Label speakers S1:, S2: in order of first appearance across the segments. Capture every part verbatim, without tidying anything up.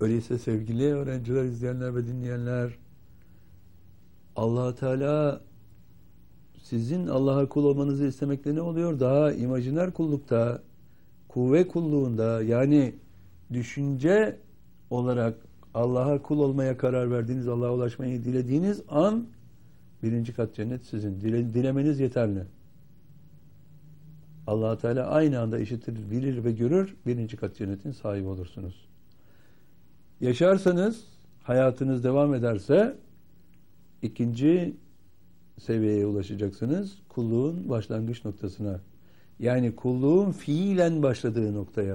S1: Öyleyse sevgili öğrenciler, izleyenler ve dinleyenler, Allah Teala sizin Allah'a kul olmanızı istemekle ne oluyor? Daha imajiner kullukta, kuvve kulluğunda, yani düşünce olarak Allah'a kul olmaya karar verdiğiniz, Allah'a ulaşmayı dilediğiniz an birinci kat cennet sizin. Dile, dilemeniz yeterli. Allah Teala aynı anda işitir, bilir ve görür, birinci kat cennetin sahibi olursunuz. Yaşarsanız, hayatınız devam ederse ikinci seviyeye ulaşacaksınız. Kulluğun başlangıç noktasına. Yani kulluğun fiilen başladığı noktaya.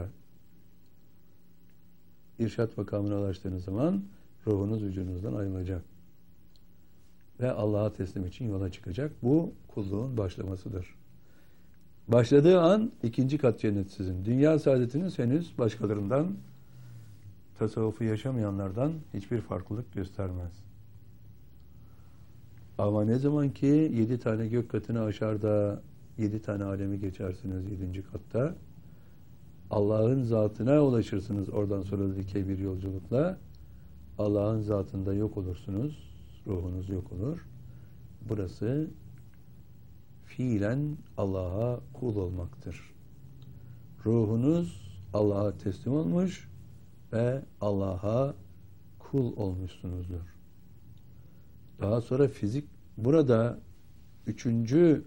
S1: İrşad makamına ulaştığınız zaman ruhunuz vücudunuzdan ayrılacak. Ve Allah'a teslim için yola çıkacak. Bu kulluğun başlamasıdır. Başladığı an ikinci kat cennet sizin. Dünya saadetiniz henüz başkalarından, tasavvufu yaşamayanlardan hiçbir farklılık göstermez. Ama ne zaman ki yedi tane gök katını aşar da yedi tane alemi geçersiniz yedinci katta, Allah'ın zatına ulaşırsınız. Oradan sonra dikey bir yolculukla Allah'ın zatında yok olursunuz. Ruhunuz yok olur. Burası fiilen Allah'a kul olmaktır. Ruhunuz Allah'a teslim olmuş ve Allah'a kul olmuşsunuzdur. Daha sonra fizik burada üçüncü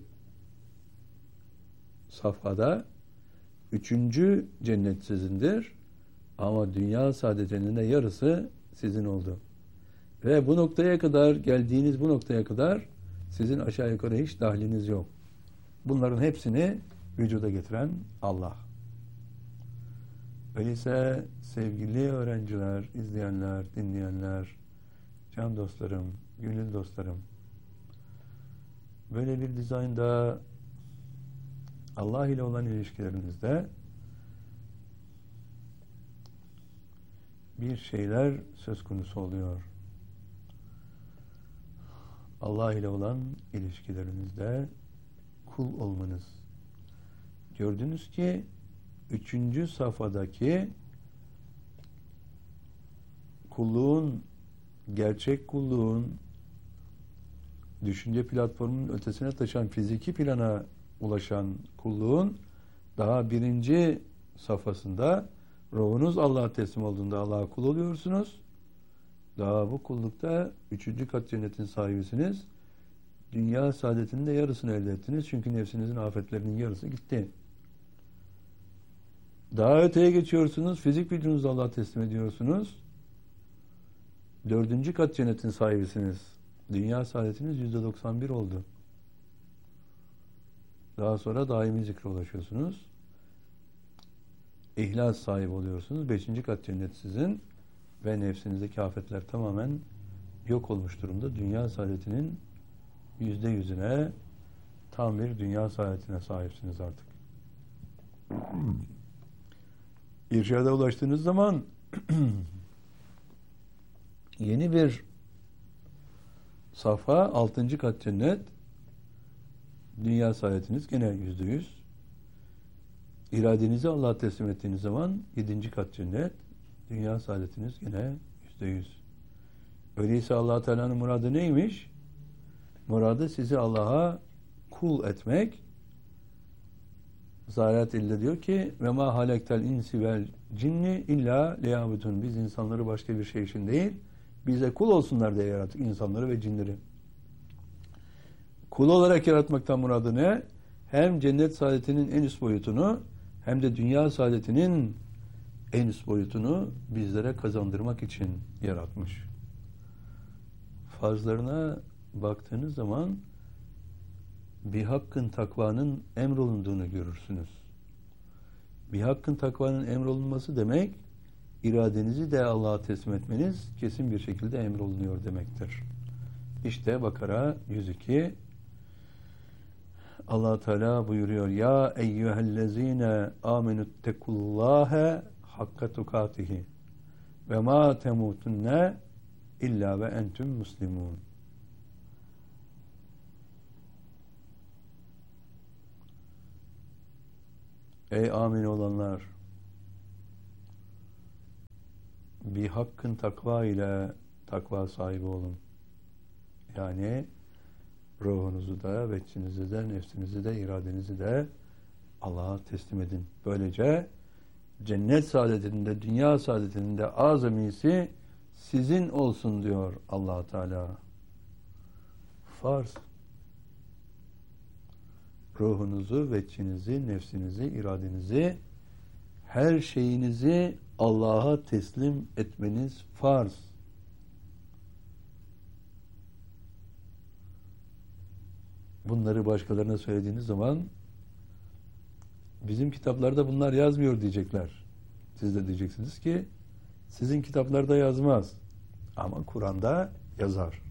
S1: safhada üçüncü cennet sizindir. Ama dünya saadetinin de yarısı sizin oldu. Ve bu noktaya kadar, geldiğiniz bu noktaya kadar sizin aşağı yukarı hiç dahliniz yok. Bunların hepsini vücuda getiren Allah. Öyleyse sevgili öğrenciler, izleyenler, dinleyenler, can dostlarım, gönül dostlarım, böyle bir dizaynda Allah ile olan ilişkilerinizde bir şeyler söz konusu oluyor. Allah ile olan ilişkilerinizde kul olmanız. Gördünüz ki üçüncü safhadaki kulluğun, gerçek kulluğun düşünce platformunun ötesine taşan fiziki plana ulaşan kulluğun daha birinci safhasında ruhunuz Allah'a teslim olduğunda Allah'a kul oluyorsunuz. Daha bu kullukta üçüncü kat cennetin sahibisiniz. Dünya saadetinin de yarısını elde ettiniz. Çünkü nefsinizin afetlerinin yarısı gitti. Daha öteye geçiyorsunuz. Fizik vücudunuzu Allah'a teslim ediyorsunuz. Dördüncü kat cennetin sahibisiniz. Dünya saadetiniz yüzde doksan bir oldu. Daha sonra daimi zikre ulaşıyorsunuz. İhlas sahibi oluyorsunuz. Beşinci kat cennet sizin ve nefsinizdeki afetler tamamen yok olmuş durumda. Dünya saadetinin yüzde yüzüne, tam bir dünya saadetine sahipsiniz artık. İrşada ulaştığınız zaman yeni bir safha, altıncı kat cennet, dünya saadetiniz gene yüzde yüz. İradenizi Allah'a teslim ettiğiniz zaman yedinci kat cennet, dünya saadetiniz gene yüzde yüz. Öyleyse Allah Teala'nın muradı neymiş? Muradı sizi Allah'a kul etmek. Zahiret ille diyor ki ve ma halektel insi vel cinni illa liyabudun. Biz insanları başka bir şey için değil, bize kul olsunlar diye yarattık insanları ve cinleri. Kul olarak yaratmaktan muradı ne? Hem cennet saadetinin en üst boyutunu hem de dünya saadetinin en üst boyutunu bizlere kazandırmak için yaratmış. Farzlarına baktığınız zaman bir hakkın takvanın emrolunduğunu görürsünüz. Bir hakkın takvanın emrolunması demek, iradenizi de Allah'a teslim etmeniz kesin bir şekilde emrolunuyor demektir. İşte Bakara yüz iki, Allah Teala buyuruyor: Ya eyyühellezine amenüttekullâhe hakka tukatihi ve ma temutunne illa ve entüm muslimun. Ey amin olanlar, bir hakkın takva ile takva sahibi olun. Yani ruhunuzu da, veçinizi de, nefsinizi de, iradenizi de Allah'a teslim edin. Böylece cennet saadetinde, dünya saadetinde azamisi sizin olsun diyor Allah Teala. Farz. Ruhunuzu, veçinizi, nefsinizi, iradenizi, her şeyinizi Allah'a teslim etmeniz farz. Bunları başkalarına söylediğiniz zaman bizim kitaplarda bunlar yazmıyor diyecekler. Siz de diyeceksiniz ki sizin kitaplarda yazmaz. Ama Kur'an'da yazar.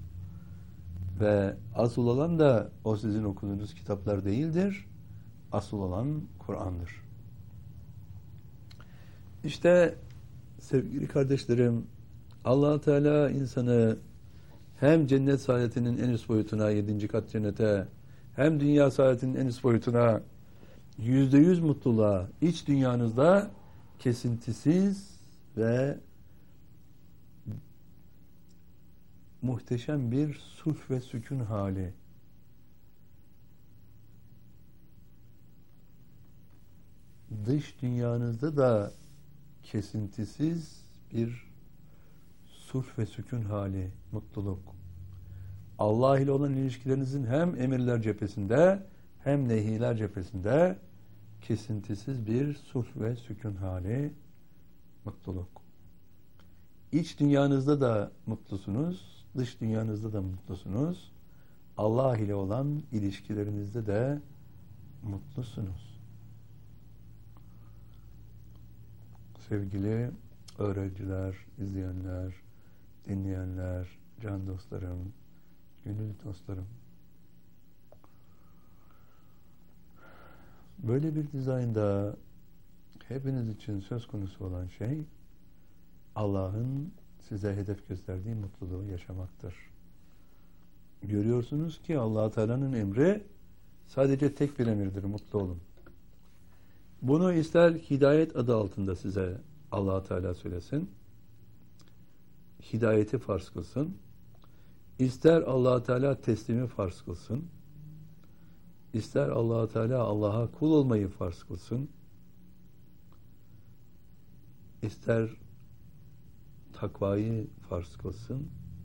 S1: Ve asıl olan da o sizin okuduğunuz kitaplar değildir. Asıl olan Kur'an'dır. İşte sevgili kardeşlerim, Allah Teala insanı hem cennet saadetinin en üst boyutuna, yedinci kat cennete, hem dünya saadetinin en üst boyutuna, yüzde yüz mutluluğa, iç dünyanızda kesintisiz ve muhteşem bir sulh ve sükun hali. Dış dünyanızda da kesintisiz bir sulh ve sükun hali, mutluluk. Allah ile olan ilişkilerinizin hem emirler cephesinde hem nehiler cephesinde kesintisiz bir sulh ve sükun hali, mutluluk. İç dünyanızda da mutlusunuz, dış dünyanızda da mutlusunuz. Allah ile olan ilişkilerinizde de mutlusunuz. Sevgili öğrenciler, izleyenler, dinleyenler, can dostlarım, gönül dostlarım. Böyle bir dizaynda hepiniz için söz konusu olan şey Allah'ın size hedef gösterdiği mutluluğu yaşamaktır. Görüyorsunuz ki Allah Teala'nın emri sadece tek bir emirdir, mutlu olun. Bunu ister hidayet adı altında size Allah Teala söylesin, hidayeti farz kılsın, ister Allah Teala teslimi farz kılsın, ister Allah Teala Allah'a kul olmayı farz kılsın, ister takvayı farz kılsın,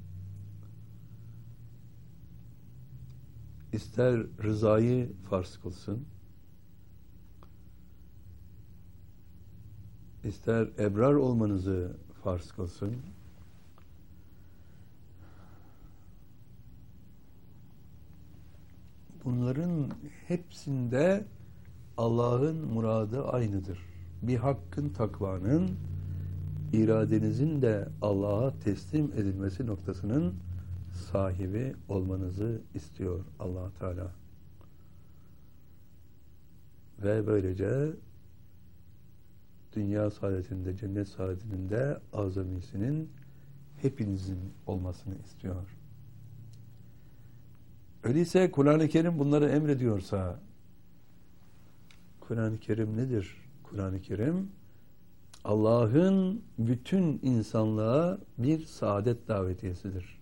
S1: ister rızayı farz kılsın, ister ebrar olmanızı farz kılsın, bunların hepsinde Allah'ın muradı aynıdır. Bir hakkın, takvanın, iradenizin de Allah'a teslim edilmesi noktasının sahibi olmanızı istiyor Allah Teala. Ve böylece dünya saadetinde, cennet saadetinde azamisinin hepinizin olmasını istiyor. Öyleyse Kur'an-ı Kerim bunları emrediyorsa, Kur'an-ı Kerim nedir? Kur'an-ı Kerim Allah'ın bütün insanlığa bir saadet davetiyesidir.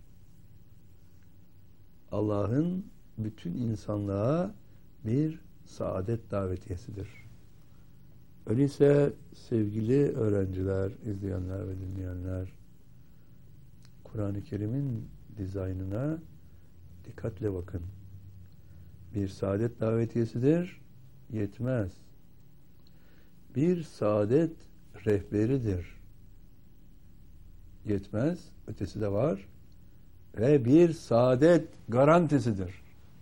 S1: Allah'ın bütün insanlığa bir saadet davetiyesidir. Öyleyse sevgili öğrenciler, izleyenler ve dinleyenler, Kur'an-ı Kerim'in dizaynına dikkatle bakın. Bir saadet davetiyesidir, yetmez. Bir saadet rehberidir, yetmez. Ötesi de var. Ve bir saadet garantisidir.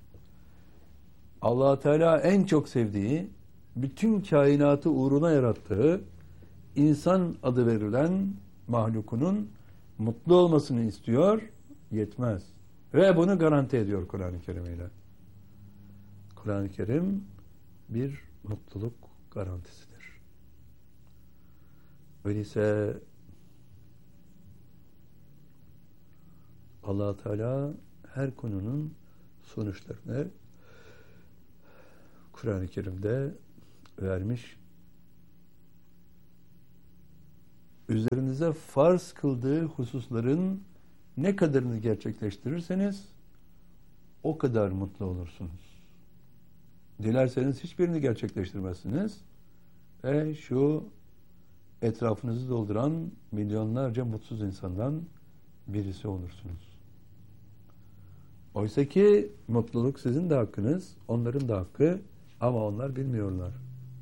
S1: Allah Teala en çok sevdiği, bütün kainatı uğruna yarattığı insan adı verilen mahlukunun mutlu olmasını istiyor, yetmez. Ve bunu garanti ediyor Kur'an-ı Kerim ile. Kur'an-ı Kerim bir mutluluk garantisidir. Öyleyse Allah Teala her konunun sonuçlarını Kur'an-ı Kerim'de vermiş. üzerinize farz kıldığı hususların ne kadarını gerçekleştirirseniz o kadar mutlu olursunuz. Dilerseniz hiçbirini gerçekleştirmezsiniz ve şu etrafınızı dolduran milyonlarca mutsuz insandan birisi olursunuz. Oysa ki mutluluk sizin de hakkınız, onların da hakkı, ama onlar bilmiyorlar.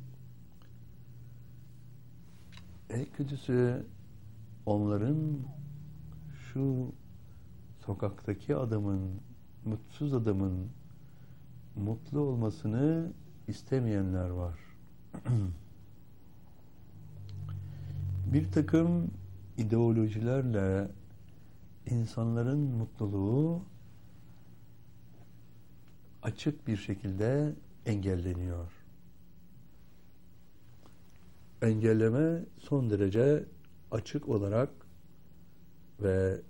S1: En kötüsü onların şu sokaktaki adamın, mutsuz adamın mutlu olmasını istemeyenler var. Bir takım ideolojilerle insanların mutluluğu açık bir şekilde engelleniyor. Engelleme son derece açık olarak ve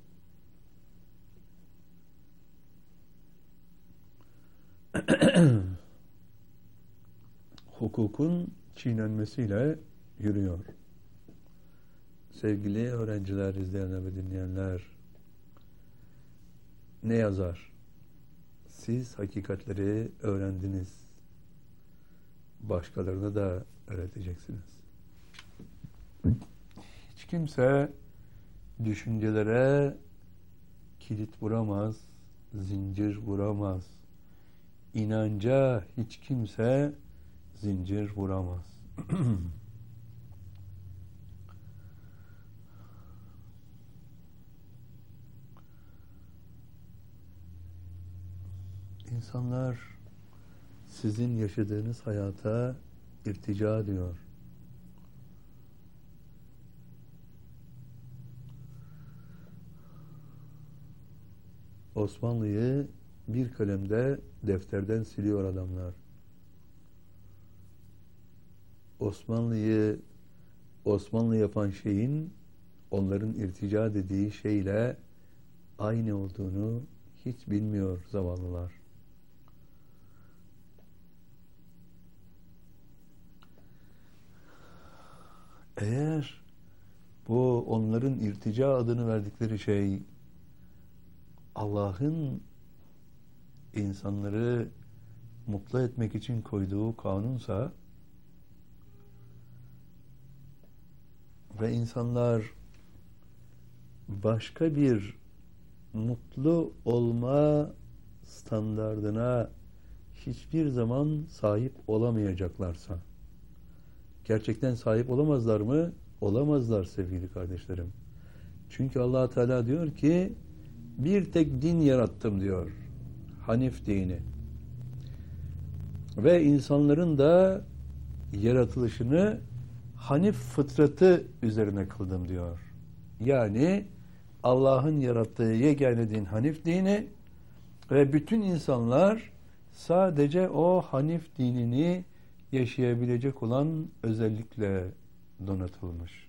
S1: hukukun çiğnenmesiyle yürüyor. Sevgili öğrenciler, izleyenler ve dinleyenler, ne yazar? Siz hakikatleri öğrendiniz. Başkalarına da öğreteceksiniz. Hiç kimse düşüncelere kilit vuramaz, zincir vuramaz. İnanca hiç kimse zincir vuramaz. İnsanlar sizin yaşadığınız hayata irtica ediyor. Osmanlı'yı bir kalemde defterden siliyor adamlar. Osmanlı'yı Osmanlı yapan şeyin onların irtica dediği şeyle aynı olduğunu hiç bilmiyor zavallılar. Eğer bu onların irtica adını verdikleri şey Allah'ın insanları mutlu etmek için koyduğu kanunsa ve insanlar başka bir mutlu olma standardına hiçbir zaman sahip olamayacaklarsa, gerçekten sahip olamazlar mı? Olamazlar sevgili kardeşlerim. Çünkü Allah Teala diyor ki bir tek din yarattım diyor. Hanif dini. Ve insanların da yaratılışını Hanif fıtratı üzerine kıldım diyor. Yani Allah'ın yarattığı yegane din Hanif dini ve bütün insanlar sadece o Hanif dinini yaşayabilecek olan özellikle donatılmış.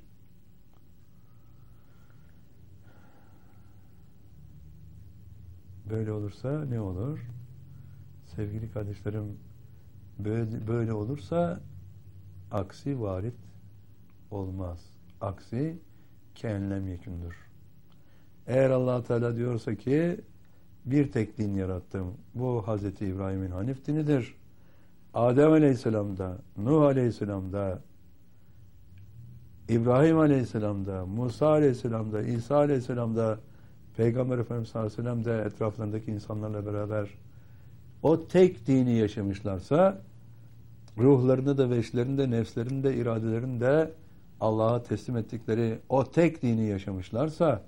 S1: Böyle olursa ne olur? Sevgili kardeşlerim, böyle, böyle olursa aksi varit olmaz. Aksi keenlem yekündür. Eğer Allah Teala diyorsa ki bir tek din yarattım, bu Hazreti İbrahim'in Hanif dinidir. Adem Aleyhisselam'da, Nuh Aleyhisselam'da, İbrahim Aleyhisselam'da, Musa Aleyhisselam'da, İsa Aleyhisselam'da, Peygamber Efendimiz sallallahu aleyhi ve sellem de etraflarındaki insanlarla beraber o tek dini yaşamışlarsa, ruhlarını da, veçlerini de, nefslerini de, iradelerini de Allah'a teslim ettikleri o tek dini yaşamışlarsa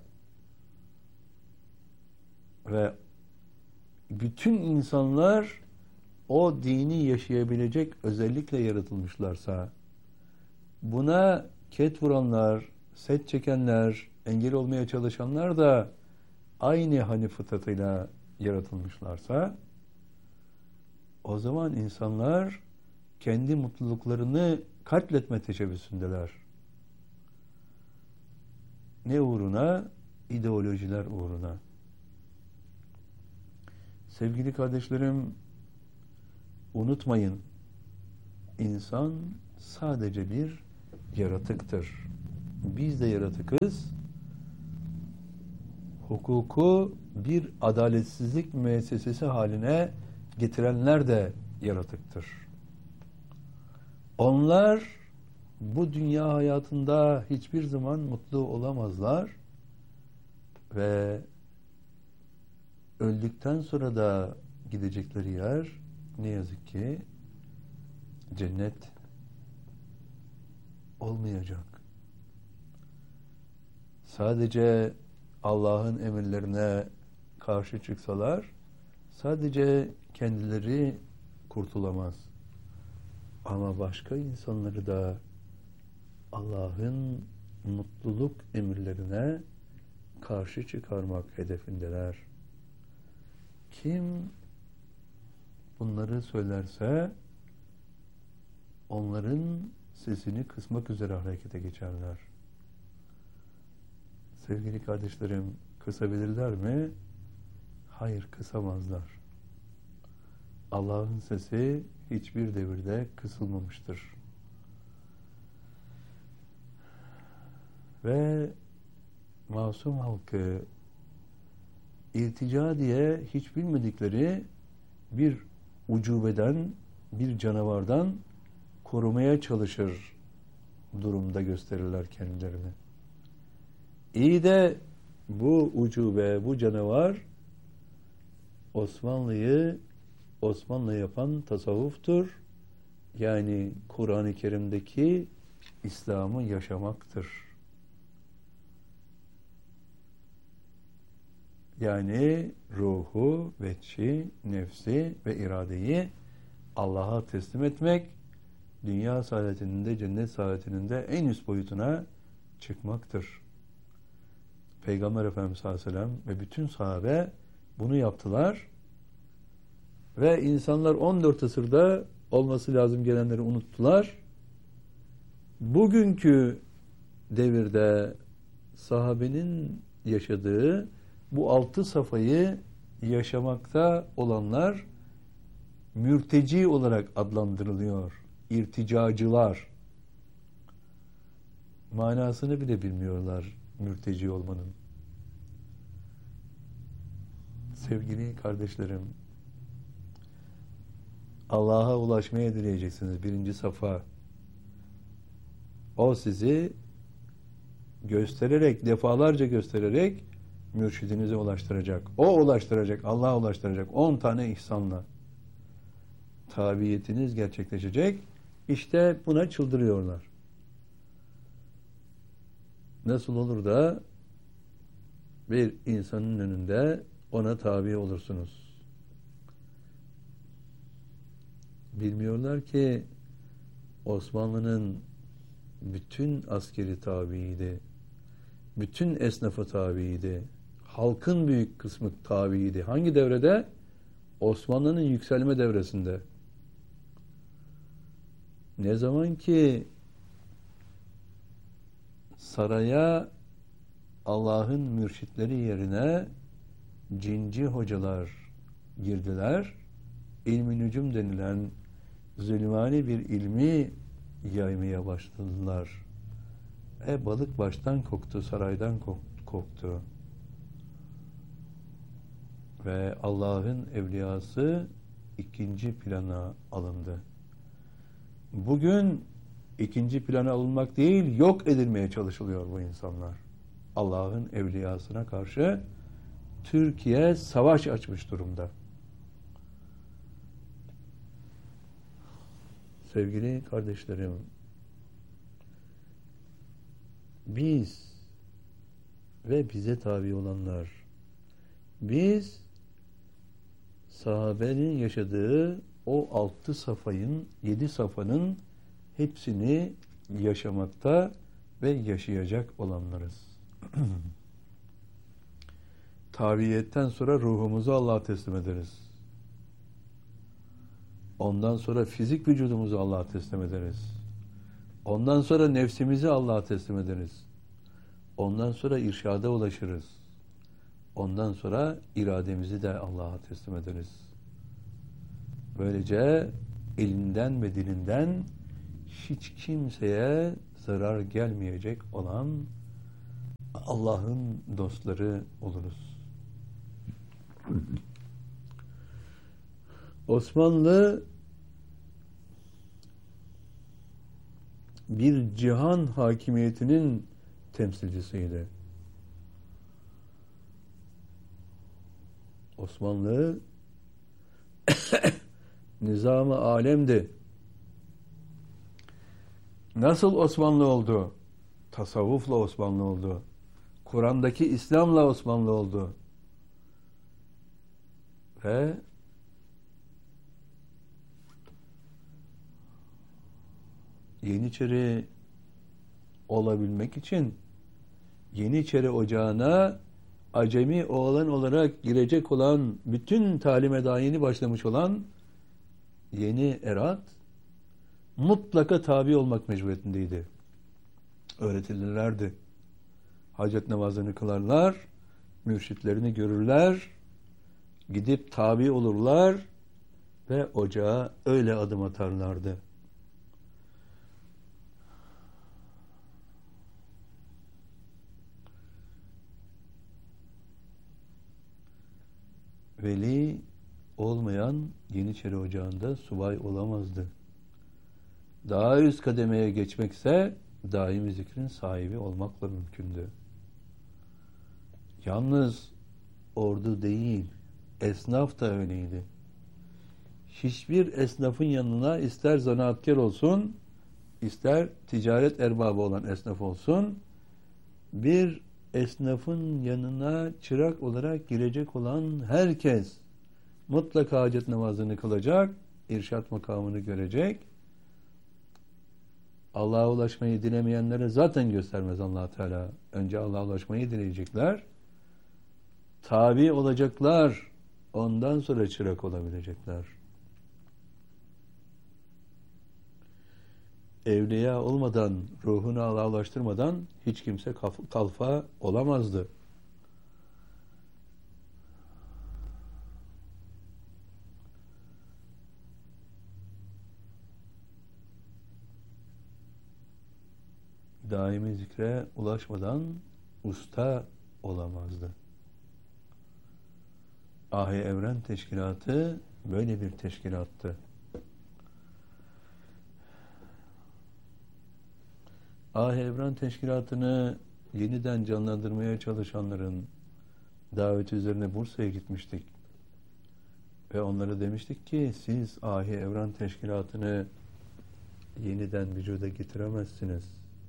S1: ve bütün insanlar o dini yaşayabilecek özellikle yaratılmışlarsa, buna ket vuranlar, set çekenler, engel olmaya çalışanlar da aynı Hanif fıtratıyla yaratılmışlarsa, o zaman insanlar kendi mutluluklarını katletme teşebbüsündeler. Ne uğruna? İdeolojiler uğruna. Sevgili kardeşlerim, unutmayın, insan sadece bir yaratıktır. biz de yaratıkız. Hukuku bir adaletsizlik müessesesi haline getirenler de yaratıktır. Onlar bu dünya hayatında hiçbir zaman mutlu olamazlar ve öldükten sonra da gidecekleri yer ne yazık ki cennet olmayacak. Sadece Allah'ın emirlerine karşı çıksalar sadece kendileri kurtulamaz. Ama başka insanları da Allah'ın mutluluk emirlerine karşı çıkarmak hedefindeler. Kim bunları söylerse onların sesini kısmak üzere harekete geçerler. Sevgili kardeşlerim, kısabilirler mi? Hayır, kısamazlar. Allah'ın sesi hiçbir devirde kısılmamıştır. Ve masum halkı irtica diye hiç bilmedikleri bir ucubeden, bir canavardan korumaya çalışır durumda gösterirler kendilerini. İyi de bu ucube, bu canavar Osmanlı'yı Osmanlı yapan tasavvuftur. Yani Kur'an-ı Kerim'deki İslam'ı yaşamaktır. Yani ruhu, veçhi, nefsi ve iradeyi Allah'a teslim etmek, dünya saadetinin de cennet saadetinin de en üst boyutuna çıkmaktır. Peygamber Efendimiz sallallahu aleyhi ve sellem ve bütün sahabe bunu yaptılar. Ve insanlar on dört asırda olması lazım gelenleri unuttular. Bugünkü devirde sahabenin yaşadığı bu altı safayı yaşamakta olanlar mürteci olarak adlandırılıyor. İrticacılar. Manasını bile bilmiyorlar mürteci olmanın. Sevgili kardeşlerim, Allah'a ulaşmaya dileyeceksiniz. Birinci safa. O sizi göstererek, defalarca göstererek mürşidinize ulaştıracak. O ulaştıracak, Allah'a ulaştıracak. On tane ihsanla. Tabiyetiniz gerçekleşecek. İşte buna çıldırıyorlar. Nasıl olur da bir insanın önünde ona tabi olursunuz? Bilmiyorlar ki Osmanlı'nın bütün askeri tabiydi. Bütün esnafı tabiydi. Halkın büyük kısmı tabiydi. Hangi devrede? Osmanlı'nın yükselme devresinde. Ne zaman ki saraya Allah'ın mürşitleri yerine cinci hocalar girdiler, ilmi nücum denilen zulmani bir ilmi yaymaya başladılar. E balık baştan koktu, saraydan koktu. Ve Allah'ın evliyası ikinci plana alındı. Bugün ikinci plana alınmak değil, yok edilmeye çalışılıyor bu insanlar. Allah'ın evliyasına karşı Türkiye savaş açmış durumda. Sevgili kardeşlerim, biz ve bize tabi olanlar, biz sahabenin yaşadığı o altı safayın, yedi safanın hepsini yaşamakta ve yaşayacak olanlarız. Tabiiyetten sonra ruhumuzu Allah'a teslim ederiz. Ondan sonra fizik vücudumuzu Allah'a teslim ederiz. Ondan sonra nefsimizi Allah'a teslim ederiz. Ondan sonra irşada ulaşırız. Ondan sonra irademizi de Allah'a teslim ederiz. Böylece elinden ve dilinden hiç kimseye zarar gelmeyecek olan Allah'ın dostları oluruz. Osmanlı bir cihan hakimiyetinin temsilcisiydi. Osmanlı nizam-ı alemdi. Nasıl Osmanlı oldu? Tasavvufla Osmanlı oldu. Kur'an'daki İslam'la Osmanlı oldu. Ve Yeniçeri olabilmek için Yeniçeri Ocağı'na acemi oğlan olarak girecek olan, bütün talime daha yeni başlamış olan yeni erat mutlaka tabi olmak mecburiyetindeydi. Öğretilirlerdi. Hacet namazını kılarlar, mürşitlerini görürler, gidip tabi olurlar ve ocağa öyle adım atarlardı. Veli olmayan Yeniçeri Ocağı'nda subay olamazdı. Daha üst kademeye geçmekse daimi zikrin sahibi olmakla mümkündü. Yalnız ordu değil, esnaf da öyleydi. Hiçbir esnafın yanına ister zanaatkar olsun, ister ticaret erbabı olan esnaf olsun, bir esnafın yanına çırak olarak girecek olan herkes mutlaka hacet namazını kılacak, irşat makamını görecek. Allah'a ulaşmayı dilemeyenlere zaten göstermez Allah Teala. Önce Allah'a ulaşmayı dileyecekler. Tabi olacaklar. Ondan sonra çırak olabilecekler. Evliya olmadan, ruhunu Allah'a ulaştırmadan hiç kimse kalfa olamazdı. Daimi zikre ulaşmadan usta olamazdı. Ahi Evren Teşkilatı böyle bir teşkilattı. Ahi Evren Teşkilatı'nı yeniden canlandırmaya çalışanların daveti üzerine Bursa'ya gitmiştik. Ve onlara demiştik ki siz Ahi Evren Teşkilatı'nı yeniden vücuda getiremezsiniz.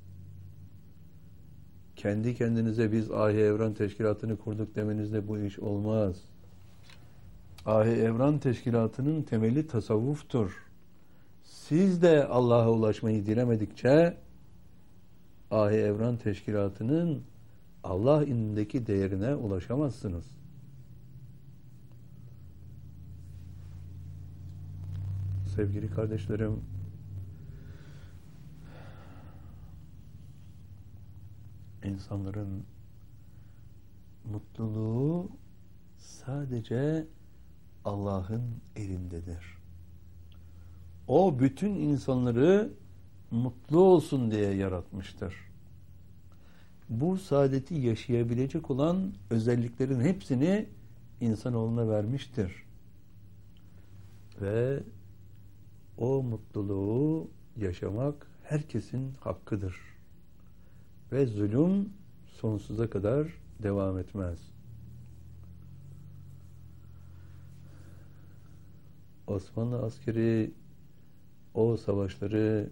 S1: Kendi kendinize biz Ahi Evren Teşkilatı'nı kurduk demenizle bu iş olmaz. Ahi Evren Teşkilatı'nın temeli tasavvuftur. Siz de Allah'a ulaşmayı dilemedikçe Ahi Evren Teşkilatı'nın Allah indindeki değerine ulaşamazsınız. Sevgili kardeşlerim, insanların mutluluğu sadece Allah'ın elindedir. O bütün insanları mutlu olsun diye yaratmıştır. Bu saadeti yaşayabilecek olan özelliklerin hepsini insanoğluna vermiştir. Ve o mutluluğu yaşamak herkesin hakkıdır. Ve zulüm sonsuza kadar devam etmez. Osmanlı askeri o savaşları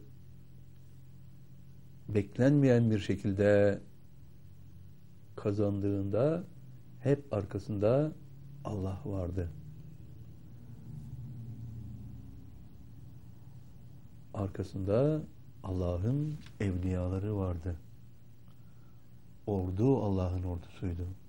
S1: beklenmeyen bir şekilde kazandığında hep arkasında Allah vardı. Arkasında Allah'ın evliyaları vardı. Ordu Allah'ın ordusuydu.